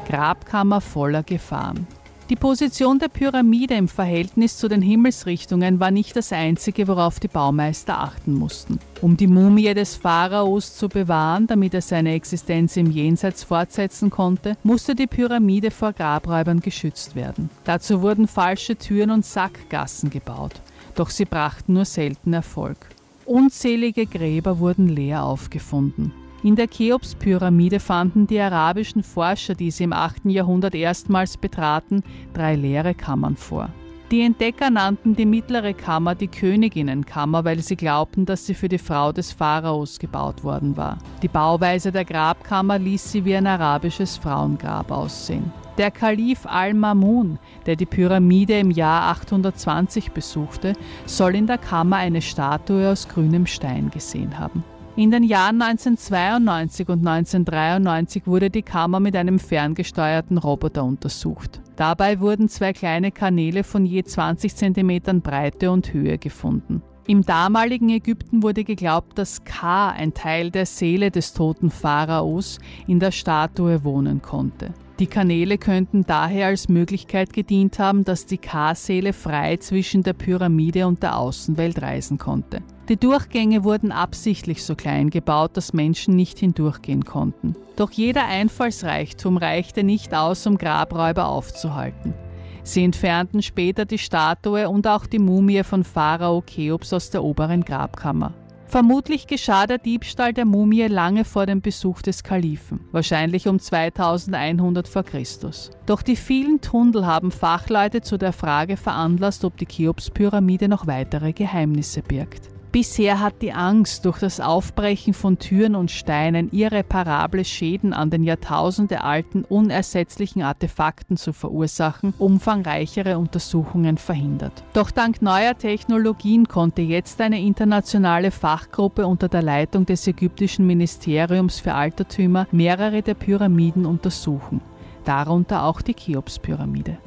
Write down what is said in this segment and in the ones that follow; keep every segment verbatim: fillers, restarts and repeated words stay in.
Grabkammer voller Gefahren. Die Position der Pyramide im Verhältnis zu den Himmelsrichtungen war nicht das Einzige, worauf die Baumeister achten mussten. Um die Mumie des Pharaos zu bewahren, damit er seine Existenz im Jenseits fortsetzen konnte, musste die Pyramide vor Grabräubern geschützt werden. Dazu wurden falsche Türen und Sackgassen gebaut, doch sie brachten nur selten Erfolg. Unzählige Gräber wurden leer aufgefunden. In der Cheops-Pyramide fanden die arabischen Forscher, die sie im achten Jahrhundert erstmals betraten, drei leere Kammern vor. Die Entdecker nannten die mittlere Kammer die Königinnenkammer, weil sie glaubten, dass sie für die Frau des Pharaos gebaut worden war. Die Bauweise der Grabkammer ließ sie wie ein arabisches Frauengrab aussehen. Der Kalif Al-Mamun, der die Pyramide im Jahr achthundertzwanzig besuchte, soll in der Kammer eine Statue aus grünem Stein gesehen haben. In den Jahren neunzehnhundertzweiundneunzig und neunzehnhundertdreiundneunzig wurde die Kammer mit einem ferngesteuerten Roboter untersucht. Dabei wurden zwei kleine Kanäle von je zwanzig Zentimetern Breite und Höhe gefunden. Im damaligen Ägypten wurde geglaubt, dass Ka, ein Teil der Seele des toten Pharaos, in der Statue wohnen konnte. Die Kanäle könnten daher als Möglichkeit gedient haben, dass die Ka-Seele frei zwischen der Pyramide und der Außenwelt reisen konnte. Die Durchgänge wurden absichtlich so klein gebaut, dass Menschen nicht hindurchgehen konnten. Doch jeder Einfallsreichtum reichte nicht aus, um Grabräuber aufzuhalten. Sie entfernten später die Statue und auch die Mumie von Pharao Cheops aus der oberen Grabkammer. Vermutlich geschah der Diebstahl der Mumie lange vor dem Besuch des Kalifen, wahrscheinlich um zweitausendeinhundert vor Christus. Doch die vielen Tunnel haben Fachleute zu der Frage veranlasst, ob die Cheops-Pyramide noch weitere Geheimnisse birgt. Bisher hat die Angst, durch das Aufbrechen von Türen und Steinen irreparable Schäden an den jahrtausendealten, unersetzlichen Artefakten zu verursachen, umfangreichere Untersuchungen verhindert. Doch dank neuer Technologien konnte jetzt eine internationale Fachgruppe unter der Leitung des ägyptischen Ministeriums für Altertümer mehrere der Pyramiden untersuchen, darunter auch die Cheops-Pyramide.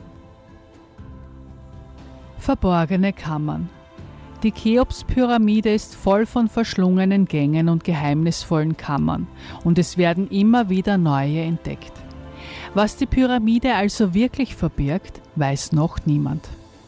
Verborgene Kammern. Die Cheops-Pyramide ist voll von verschlungenen Gängen und geheimnisvollen Kammern und es werden immer wieder neue entdeckt. Was die Pyramide also wirklich verbirgt, weiß noch niemand.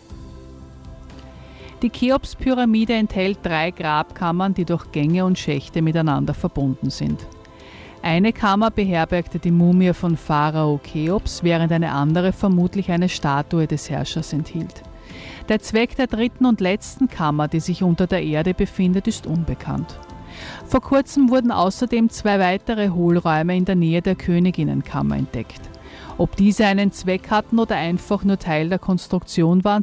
Die Cheops-Pyramide enthält drei Grabkammern, die durch Gänge und Schächte miteinander verbunden sind. Eine Kammer beherbergte die Mumie von Pharao Cheops, während eine andere vermutlich eine Statue des Herrschers enthielt. Der Zweck der dritten und letzten Kammer, die sich unter der Erde befindet, ist unbekannt. Vor kurzem wurden außerdem zwei weitere Hohlräume in der Nähe der Königinnenkammer entdeckt. Ob diese einen Zweck hatten oder einfach nur Teil der Konstruktion waren,